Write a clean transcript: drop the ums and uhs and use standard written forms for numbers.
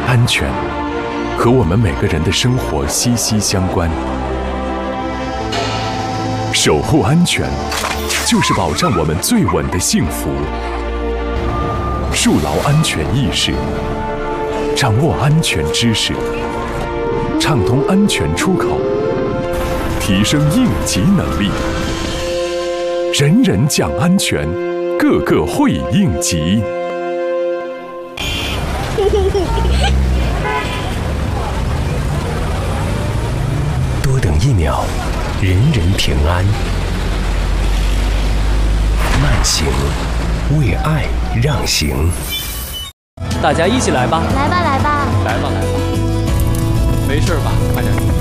安全和我们每个人的生活息息相关。守护安全，就是保障我们最稳的幸福。树牢安全意识，掌握安全知识，畅通安全出口，提升应急能力，人人讲安全，个个会应急。 多等1秒，人人平安。慢行，为爱让行。 大家一起来吧！ 来吧，来吧！ 来吧，来吧！没事吧？快点。